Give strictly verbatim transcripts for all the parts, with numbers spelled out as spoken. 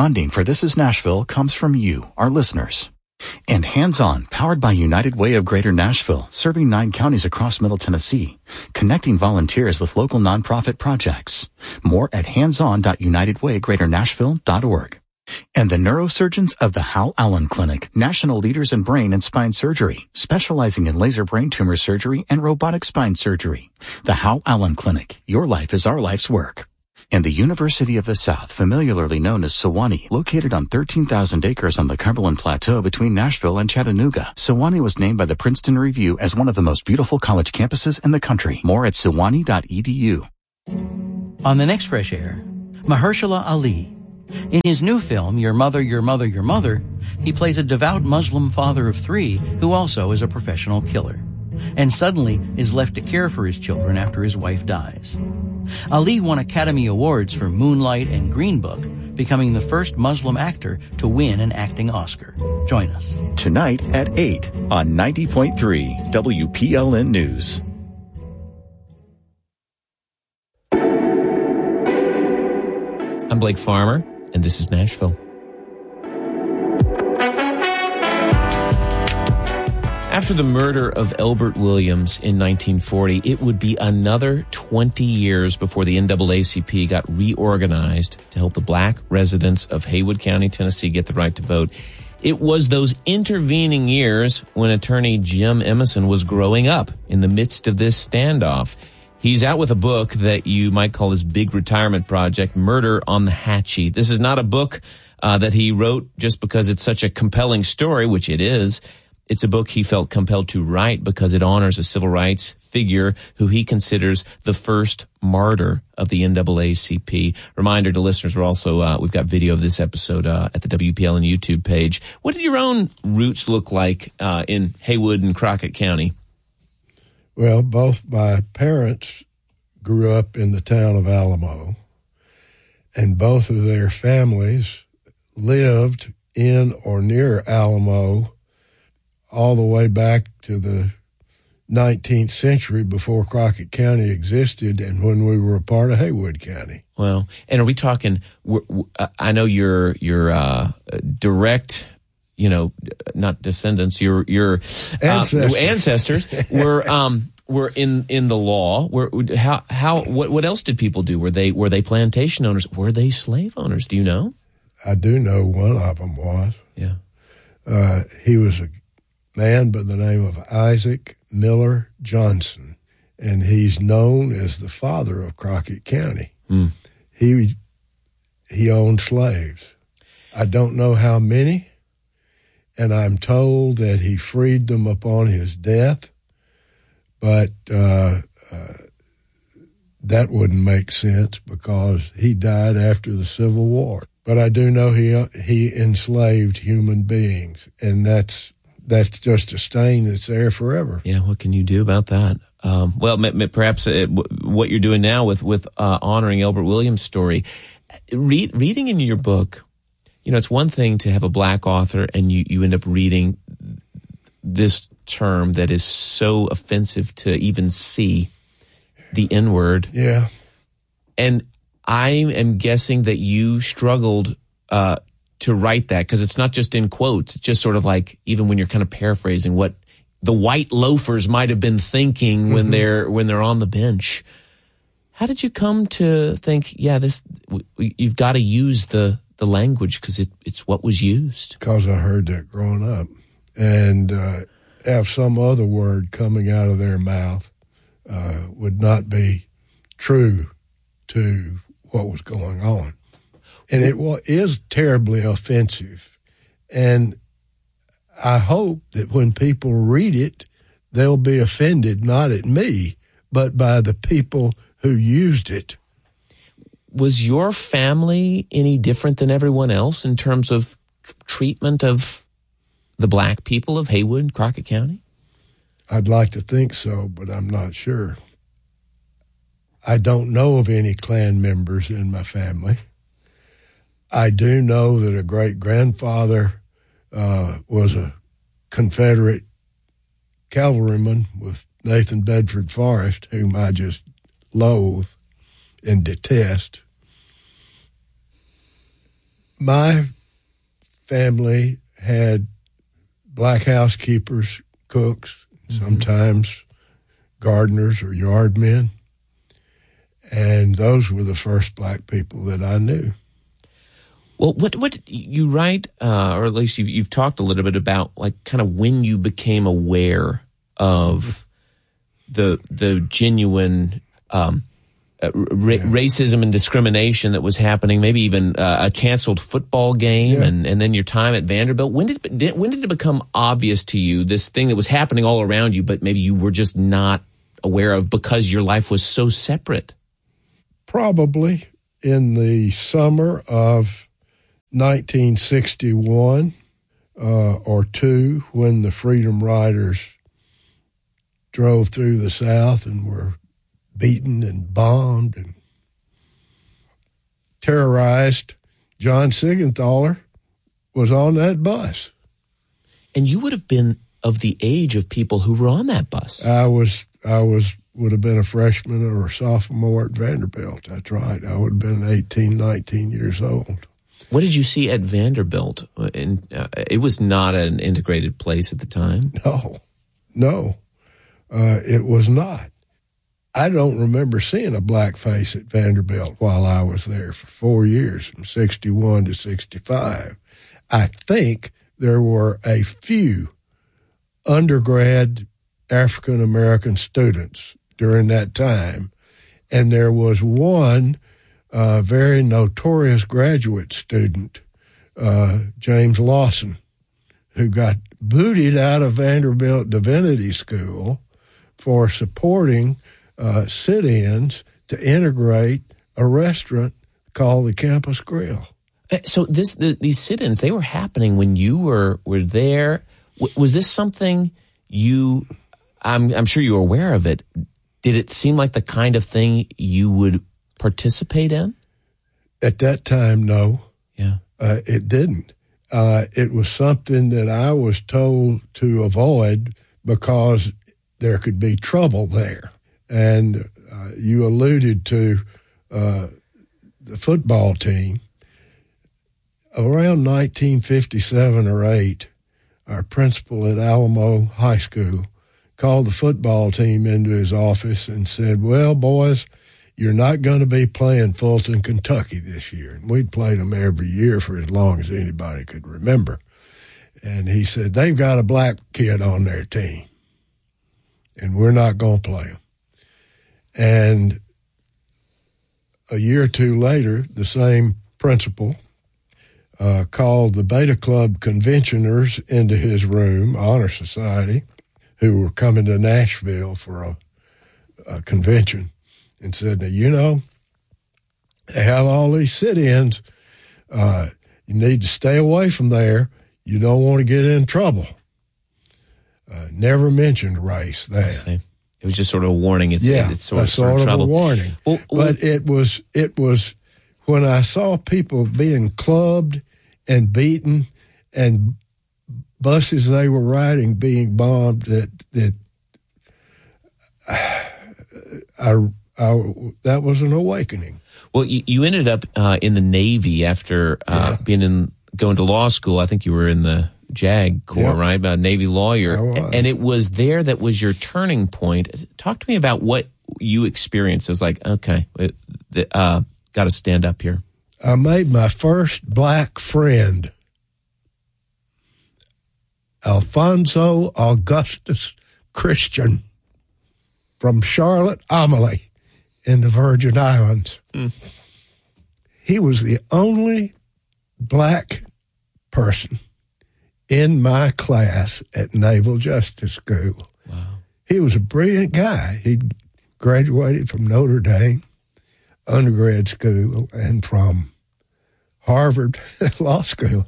Funding for This Is Nashville comes from you, our listeners. And Hands On, powered by United Way of Greater Nashville, serving nine counties across Middle Tennessee, connecting volunteers with local nonprofit projects. More at hands on dot united way greater nashville dot org. And the neurosurgeons of the Hal Allen Clinic, national leaders in brain and spine surgery, specializing in laser brain tumor surgery and robotic spine surgery. The Hal Allen Clinic, your life is our life's work. And the University of the South, familiarly known as Sewanee, located on thirteen thousand acres on the Cumberland Plateau between Nashville and Chattanooga. Sewanee was named by the Princeton Review as one of the most beautiful college campuses in the country. More at sewanee dot e d u. On the next Fresh Air, Mahershala Ali. In his new film, Your Mother, Your Mother, Your Mother, he plays a devout Muslim father of three who also is a professional killer, and suddenly is left to care for his children after his wife dies. Ali won Academy Awards for Moonlight and Green Book, becoming the first Muslim actor to win an acting Oscar. Join us. Tonight at eight on ninety point three W P L N News. I'm Blake Farmer, and this is Nashville. After the murder of Elbert Williams in nineteen forty, it would be another twenty years before the N double A C P got reorganized to help the black residents of Haywood County, Tennessee, get the right to vote. It was those intervening years when attorney Jim Emison was growing up in the midst of this standoff. He's out with a book that you might call his big retirement project, Murder on the Hatchie. This is not a book uh, that he wrote just because it's such a compelling story, which it is. It's a book he felt compelled to write because it honors a civil rights figure who he considers the first martyr of the N double A C P. Reminder to listeners, we're also, uh, we've got video of this episode uh, at the W P L N YouTube page. What did your own roots look like uh, in Haywood and Crockett County? Well, both my parents grew up in the town of Alamo, and both of their families lived in or near Alamo all the way back to the nineteenth century before Crockett County existed and when we were a part of Haywood County. Well, and are we talking, I know your your uh, direct, you know, not descendants, your your ancestors, uh, ancestors were um were in in the law. Were how how what what else did people do? Were they were they plantation owners? Were they slave owners? Do you know? I do know one of them was. Yeah. Uh, he was a man by the name of Isaac Miller Johnson, and he's known as the father of Crockett County. Mm. He he owned slaves. I don't know how many, and I'm told that he freed them upon his death, but uh, uh, that wouldn't make sense because he died after the Civil War. But I do know he he enslaved human beings, and that's that's just a stain that's there forever. Yeah, what can you do about that? Um, well, perhaps it, what you're doing now with with uh, honoring Elbert Williams' story, read, reading in your book, you know, it's one thing to have a black author and you, you end up reading this term that is so offensive to even see, the N-word. Yeah. And I am guessing that you struggled uh, to write that because it's not just in quotes. It's just sort of like even when you're kind of paraphrasing what the white loafers might have been thinking mm-hmm. when they're when they're on the bench. How did you come to think, yeah, this you've got to use the, the language because it, it's what was used? Because I heard that growing up. And uh, have some other word coming out of their mouth uh, would not be true to what was going on. And it was, is terribly offensive. And I hope that when people read it, they'll be offended, not at me, but by the people who used it. Was your family any different than everyone else in terms of treatment of the black people of Haywood, Crockett County? I'd like to think so, but I'm not sure. I don't know of any Klan members in my family. I do know that a great-grandfather uh, was a Confederate cavalryman with Nathan Bedford Forrest, whom I just loathe and detest. my family had black housekeepers, cooks, mm-hmm. sometimes gardeners or yard men, and those were the first black people that I knew. Well, what what you write, uh, or at least you've, you've talked a little bit about, like, kind of when you became aware of the the genuine um, uh, ra- yeah. racism and discrimination that was happening. Maybe even uh, a canceled football game, yeah. and, and then your time at Vanderbilt. When did, did when did it become obvious to you, this thing that was happening all around you, but maybe you were just not aware of because your life was so separate? Probably in the summer of nineteen sixty-one uh, or two, when the Freedom Riders drove through the South and were beaten and bombed and terrorized. John Siegenthaler was on that bus. And you would have been of the age of people who were on that bus. I was, I was, would have been a freshman or a sophomore at Vanderbilt. That's right. I would have been eighteen, nineteen years old. What did you see at Vanderbilt? And uh, it was not an integrated place at the time. No, no, uh, it was not. I don't remember seeing a black face at Vanderbilt while I was there for four years, from sixty-one to sixty-five. I think there were a few undergrad African-American students during that time, and there was one a very notorious graduate student, uh, James Lawson, who got booted out of Vanderbilt Divinity School for supporting uh, sit-ins to integrate a restaurant called the Campus Grill. So this the, these sit-ins, they were happening when you were were there. W- was this something you? I'm I'm sure you were aware of it. Did it seem like the kind of thing you would participate in? At that time, no. Yeah. Uh, it didn't. Uh, it was something that I was told to avoid because there could be trouble there. And uh, you alluded to uh, the football team. Around nineteen fifty-seven or eight, our principal at Alamo High School called the football team into his office and said, well, boys, you're not going to be playing Fulton, Kentucky this year. And we'd played them every year for as long as anybody could remember. And he said, they've got a black kid on their team, and we're not going to play them. And a year or two later, the same principal uh, called the Beta Club conventioners into his room, Honor Society, who were coming to Nashville for a, a convention, and said, now, you know, they have all these sit-ins. Uh, you need to stay away from there. You don't want to get in trouble. Uh, never mentioned race there. It was just sort of a warning. It's, yeah, it's sort, a of, sort of trouble. a warning. Well, well, but it was, it was when I saw people being clubbed and beaten and buses they were riding being bombed that, that I, I, that was an awakening. Well, you, you ended up uh, in the Navy after uh, yeah. being in going to law school. I think you were in the JAG Corps, yep. right? A Navy lawyer. And it was there that was your turning point. Talk to me about what you experienced. It was like, okay, uh, got to stand up here. I made my first black friend, Alfonso Augustus Christian, from Charlotte Amalie in the Virgin Islands. Mm. He was the only black person in my class at Naval Justice School. Wow. He was a brilliant guy. He graduated from Notre Dame undergrad school and from Harvard Law School.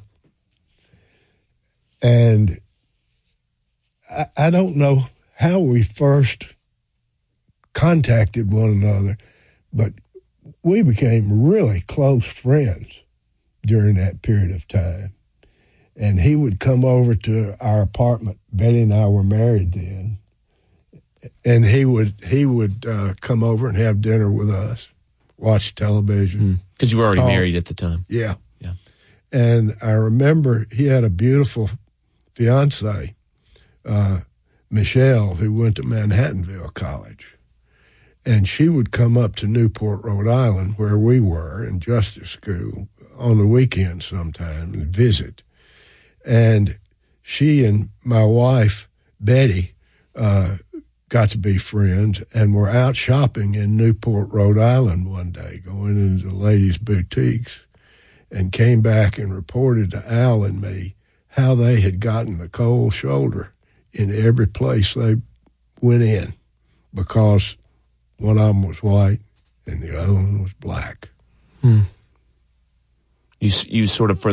And I, I don't know how we first contacted one another, but we became really close friends during that period of time. And he would come over to our apartment. Betty and I were married then. And he would he would uh, come over and have dinner with us, watch television. Because mm. you were already talk. married at the time. Yeah. Yeah. And I remember he had a beautiful fiancée, uh, Michelle, who went to Manhattanville College. And she would come up to Newport, Rhode Island, where we were in Justice School, on the weekend sometime and visit. And she and my wife, Betty, uh, got to be friends and were out shopping in Newport, Rhode Island one day, going into the ladies' boutiques, and came back and reported to Al and me how they had gotten the cold shoulder in every place they went in, because one of them was white and the other one was black. Hmm. You, you sort of, for